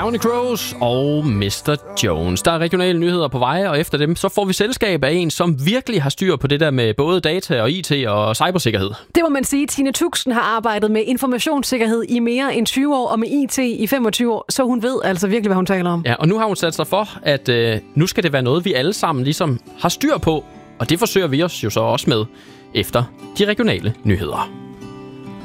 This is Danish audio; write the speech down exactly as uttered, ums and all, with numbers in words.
Counting Crows og mister Jones. Der er regionale nyheder på vej, og efter dem så får vi selskab af en, som virkelig har styr på det der med både data og I T og cybersikkerhed. Det må man sige. Tine Tuxen har arbejdet med informationssikkerhed i mere end tyve år, og med I T i femogtyve år, så hun ved altså virkelig, hvad hun taler om. Ja, og nu har hun sat sig for, at øh, nu skal det være noget, vi alle sammen ligesom har styr på, og det forsøger vi os jo så også med efter de regionale nyheder.